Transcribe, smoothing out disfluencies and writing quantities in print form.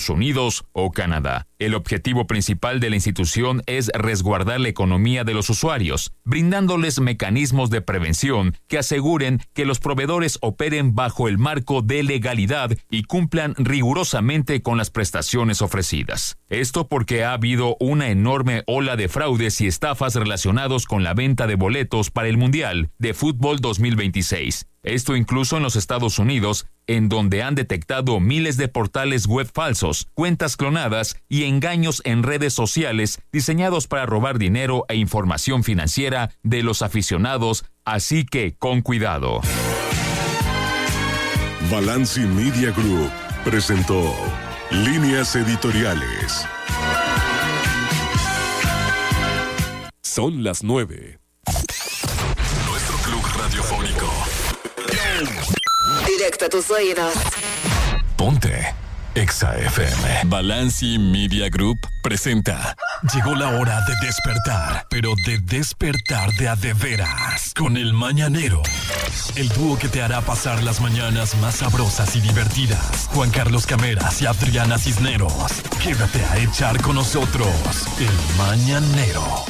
Unidos o Canadá. El objetivo principal de la institución es resguardar la economía de los usuarios, brindándoles mecanismos de prevención que aseguren que los proveedores operen bajo el marco de legalidad y cumplan rigurosamente con las prestaciones ofrecidas. Esto porque ha habido una enorme ola de fraudes y estafas relacionados con la venta de boletos para el Mundial de Fútbol 2026. Esto incluso en los Estados Unidos, en donde han detectado miles de portales web falsos, cuentas clonadas y engaños en redes sociales diseñados para robar dinero e información financiera de los aficionados, así que con cuidado. Balanci Media Group presentó Líneas Editoriales. Son las 9. Nuestro club radiofónico. Directo a tus oídos. Ponte Exa FM. Balanci Media Group presenta. Llegó la hora de despertar, pero de despertar de a de veras. Con el Mañanero. El dúo que te hará pasar las mañanas más sabrosas y divertidas. Juan Carlos Cameras y Adriana Cisneros. Quédate a echar con nosotros. El Mañanero.